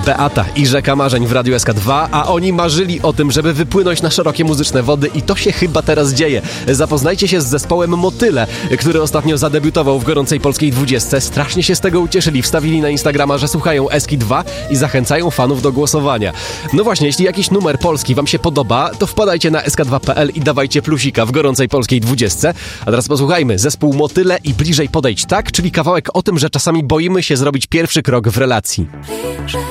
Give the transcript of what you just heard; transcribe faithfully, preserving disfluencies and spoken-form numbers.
Beata i Rzeka Marzeń w Radiu S K dwa, a oni marzyli o tym, żeby wypłynąć na szerokie muzyczne wody i to się chyba teraz dzieje. Zapoznajcie się z zespołem Motyle, który ostatnio zadebiutował w gorącej polskiej dwudziestce. Strasznie się z tego ucieszyli, wstawili na Instagrama, że słuchają S K dwa i zachęcają fanów do głosowania. No właśnie, jeśli jakiś numer polski wam się podoba, to wpadajcie na S K dwa kropka P L i dawajcie plusika w gorącej polskiej dwudziestce. A teraz posłuchajmy, zespół Motyle i Bliżej podejdź tak, czyli kawałek o tym, że czasami boimy się zrobić pierwszy krok w relacji.